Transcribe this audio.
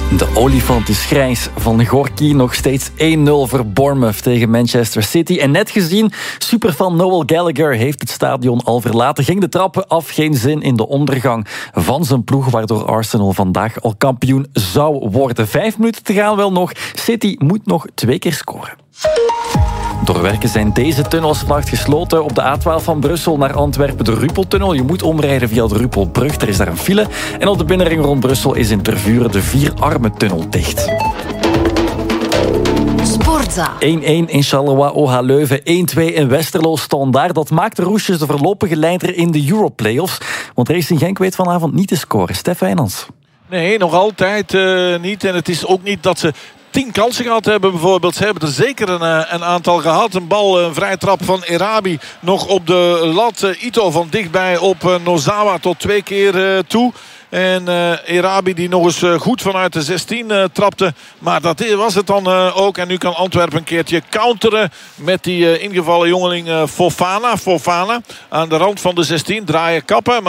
De olifant is grijs van Gorky. Nog steeds 1-0 voor Bournemouth tegen Manchester City. En net gezien, superfan Noel Gallagher heeft het stadion al verlaten. Ging de trappen af, geen zin in de ondergang van zijn ploeg, waardoor Arsenal vandaag al kampioen zou worden. 5 minuten te gaan wel nog. City moet nog 2 keer scoren. Door werken zijn deze tunnels vannacht gesloten. Op de A12 van Brussel naar Antwerpen de Rupeltunnel. Je moet omrijden via de Rupelbrug. Er is daar een file. En op de binnenring rond Brussel is in Tervuren de Vierarmentunnel dicht. Sportza. 1-1 in Charleroi-OH Leuven, 1-2 in Westerlo Standaard. Dat maakt de Roesjes de voorlopige leider in de Europlayoffs. Want Racing Genk weet vanavond niet te scoren. Stef Wijnands. Nee, nog altijd niet. En het is ook niet dat ze 10 kansen gehad hebben bijvoorbeeld. Ze hebben er zeker een aantal gehad. Een bal, een vrije trap van Erabi nog op de lat. Ito van dichtbij op Nozawa tot 2 keer toe. En Erabi die nog eens goed vanuit de 16 trapte. Maar dat was het dan ook. En nu kan Antwerpen een keertje counteren met die ingevallen jongeling Fofana. Fofana aan de rand van de 16. Draaien kappen.